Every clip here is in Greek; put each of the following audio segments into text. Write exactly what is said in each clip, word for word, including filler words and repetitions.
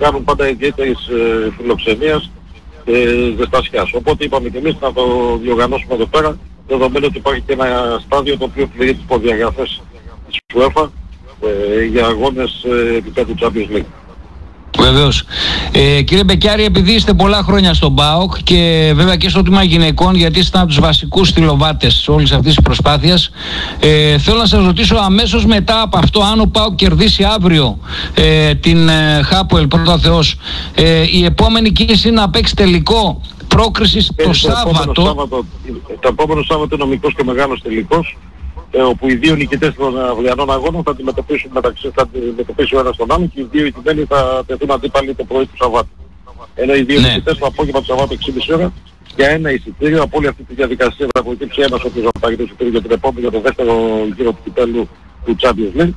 κάνουν πάντα ιδιαίτερης ε, φιλοξενίας και ζεστασιάς. Οπότε είπαμε και εμείς να το διοργανώσουμε εδώ πέρα, δεδομένου ότι υπάρχει και ένα στάδιο το οποίο πληρεί τις προδιαγραφές της UEFA ε, για αγώνες ε, επίπεδου Champions League. Βεβαίως. Ε, κύριε Μπεκιάρη, επειδή είστε πολλά χρόνια στον ΠΑΟΚ και βέβαια και στο τμήμα γυναικών, γιατί είστε από τους βασικούς στυλοβάτες όλης αυτής της προσπάθειας, ε, θέλω να σας ρωτήσω αμέσως μετά από αυτό, αν ο ΠΑΟΚ κερδίσει αύριο ε, την ε, Χάπουελ, πρώτα Θεός, ε, η επόμενη κίνηση είναι να παίξει τελικό πρόκρισης το, το Σάββατο. Σάββατο. Το επόμενο Σάββατο είναι ο μικρός και μεγάλος τελικός, ε, όπου οι δύο νικητές των αυριανών αγώνων θα αντιμετωπίσουν μεταξύ, θα αντιμετωπίσει ο ένας τον άλλον και οι δύο ηττημένοι θα τεθούν αντίπαλοι το πρωί του Σαββάτου. Ενώ οι δύο ναι. νικητές το απόγευμα του Σαββάτου έξι και μισή ώρα για ένα εισιτήριο. Από όλη αυτή τη διαδικασία θα προκύψει ένας ο οποίος θα πάρει το εισιτήριο για την επόμενη, για το δεύτερο γύρο του κυπέλλου του Champions League.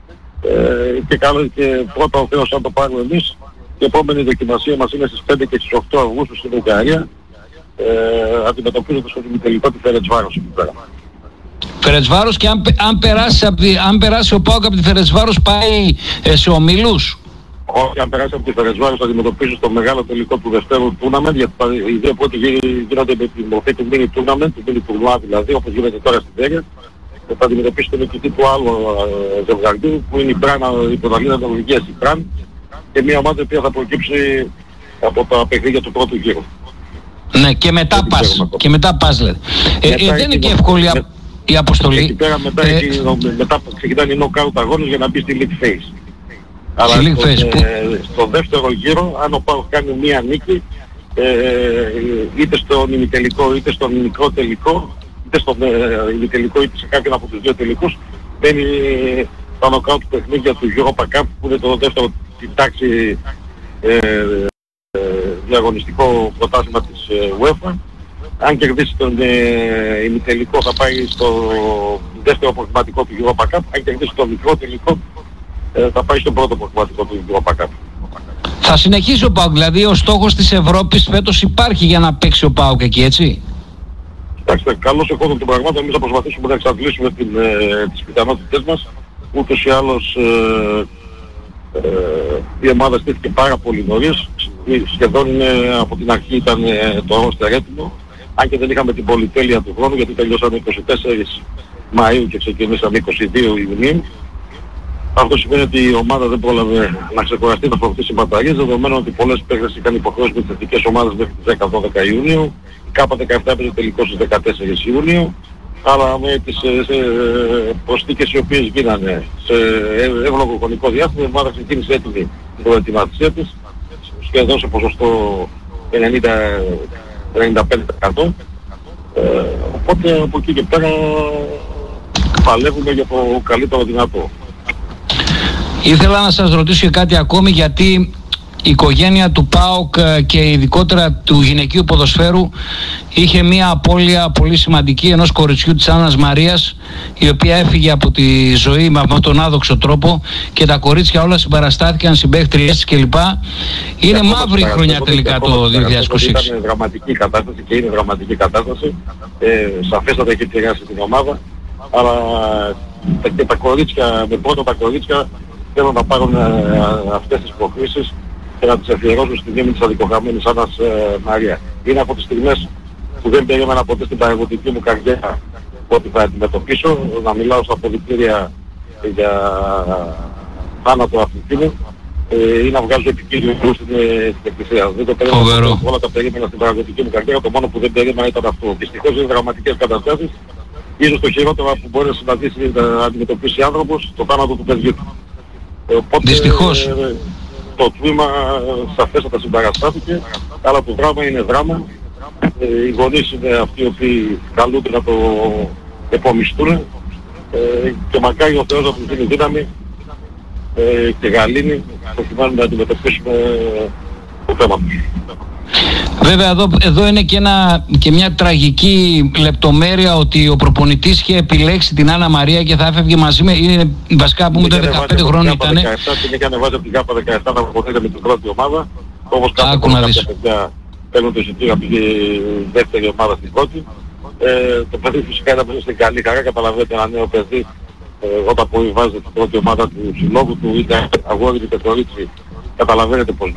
Ε, και, καλό, και πρώτα ο Θεός αν το πάρουμε εμείς. Η επόμενη δοκιμασία μας είναι στις πέντε και στις οκτώ Αυγούστου στην Ουγγαρία, ε, αντιμετωπίζοντας στο ημιτελικό τη Φερεντσβάρος εκεί πέρα. Φερεντσβάρος, και αν, αν, περάσει, αν περάσει ο ΠΑΟΚ από τη Φερεντσβάρος πάει ε, σε ομίλους. Όχι, αν περάσει από τη Φερεντσβάρος θα αντιμετωπίσει στο μεγάλο τελικό του δευτέρου tournament, γιατί οι δύο πρώτοι γίνονται με τη μορφή του mini tournament, του mini tournament δηλαδή, όπως γίνεται τώρα στην Βέγγια. Και θα αντιμετωπίσει τον νικητή του άλλου ε, ζευγαριού, που είναι η Πράν, η πρωταθλήτρια της Νορβηγίας, η Πράν, και μια ομάδα η οποία θα προκύψει από τα παιχνίδια του πρώτου γύρου. Ναι, και μετά πας, και μετά πας λέτε. Ε, ε, δεν είναι και εύκολη με, η αποστολή. Εκεί πέρα μετά, ε, εκεί, μετά ξεκινάνε οι knockout αγώνες για να μπει στη League Phase. Αλλά στο, ε, που... στο δεύτερο γύρο, αν ο ΠΑΟΚ κάνει μία νίκη, ε, είτε στον ημιτελικό είτε στον μικρό τελικό, είτε στον ε, ημιτελικό είτε σε κάποιον από τους δύο τελικούς, μπαίνει τα knockout παιχνίδια του Europa Cup, που είναι το δεύτερο στην τάξη ε, ε, διαγωνιστικό πρωτάθλημα της ε, UEFA. Αν κερδίσει τον ε, ημιτελικό θα πάει στο δεύτερο προκριματικό του Europa Cup. Αν κερδίσει τον μικρό τελικό ε, θα πάει στο πρώτο προκριματικό του Europa Cup. Θα συνεχίσει ο ΠΑΟΚ, δηλαδή ο στόχος της Ευρώπης φέτος υπάρχει για να παίξει ο ΠΑΟΚ εκεί, έτσι? Κοιτάξτε, καλώς εχόντων των πραγμάτων, εμείς θα προσπαθήσουμε να εξαντλήσουμε την, ε, τις πιθανότητες μας. Ούτως ή άλλως ε, ε, η ομάδα στήθηκε πάρα πολύ νωρίς. Σχεδόν είναι, από την αρχή ήταν ε, το ρόστερ έτοιμο. Αν και δεν είχαμε την πολυτέλεια του χρόνου, γιατί τελειώσαμε είκοσι τέσσερις Μαΐου και ξεκινήσαμε είκοσι δύο Ιουνίου. Αυτό σημαίνει ότι η ομάδα δεν πρόλαβε να ξεκουραστεί, να αποκτήσει μπαταρίες, δεδομένου ότι πολλές παίκτες είχαν υποχρεώσει με τις εθνικές ομάδες μέχρι τις δέκα δώδεκα Ιουνίου. Η ΚΑΠΑ δεκαεπτά έπαιζε τελικό στις δεκατέσσερις Ιουνίου. Αλλά με τις ε, προσθήκες οι οποίες γίνανε σε εύλογο χρονικό διάστημα, η ομάδα ξεκίνησε έτοιμη την προετοιμασία της, σχεδόν σε ποσοστό ενενήντα με ενενήντα πέντε τοις εκατό. Ε, οπότε από εκεί και πέρα παλεύουμε για το καλύτερο δυνατό. Ήθελα να σας ρωτήσω και κάτι ακόμη, γιατί η οικογένεια του ΠΑΟΚ και ειδικότερα του γυναικείου ποδοσφαίρου είχε μια απώλεια πολύ σημαντική ενός κοριτσιού της Άννας Μαρίας, η οποία έφυγε από τη ζωή με αυτόν τον άδοξο τρόπο και τα κορίτσια όλα συμπαραστάθηκαν, συμπαίχτριές της κλπ. Είναι μαύρη χρονιά τελικά το δύο χιλιάδες είκοσι έξι. Ήταν δραματική κατάσταση και είναι δραματική κατάσταση. Ε, σαφέστατα έχει επηρεάσει την ομάδα, αλλά και τα κορίτσια, με πρώτα τα κορίτσια θέλουν να πάρουν ε, αυτές τις προκρίσεις και να τις αφιερώσουν στη μνήμη της αδικοχαμένης Άννας ε, Μαρία. Είναι από τις στιγμές που δεν περίμενα ποτέ στην παραγωγική μου καριέρα ότι θα αντιμετωπίσω, να μιλάω στα αποδυτήρια για θάνατο αθλητή ε, ή να βγάζω επικίνδυνο στην, στην εκκλησία. Δεν το περίμενα, όλα τα περίμενα στην παραγωγική μου καριέρα, το μόνο που δεν περίμενα ήταν αυτό. Δυστυχώς είναι δραματικές καταστάσεις, ίσως το χειρότερο που μπορεί να συναντήσει να αντιμετωπίσει άνθρωπος, το θάνατο του παιδιού του. Οπότε, δυστυχώς. Ε, το τμήμα σαφέστατα συμπαραστάθηκε, αλλά το δράμα είναι δράμα. Ε, οι γονείς είναι αυτοί οι οποίοι καλούνται να το επομιστούν ε, και μακάρι ο Θεός να τους δίνει δύναμη ε, και γαλήνη προκειμένου να αντιμετωπίσουμε το θέμα τους. Βέβαια εδώ, εδώ είναι και, ένα, και μια τραγική λεπτομέρεια ότι ο προπονητής είχε επιλέξει την Άννα Μαρία και θα έφευγε μαζί με, είναι βασικά που μου το δεκαπέντε χρόνια ήταν. Την είχε ανεβάσει από την ΚΑΠΑ δεκαεπτά να προπονείται με την πρώτη ομάδα, όπως κάποια παιδιά παίρνουν το εισιτήριο από τη δεύτερη ομάδα στην πρώτη. Ε, το παιδί φυσικά ήταν μέσα στην καλή χαρά, καταλαβαίνετε ένα νέο παιδί ε, όταν αποβιβάζεται την πρώτη ομάδα του συλλόγου του, είτε αγόρι είτε κορίτσι, καταλαβαίνετε πως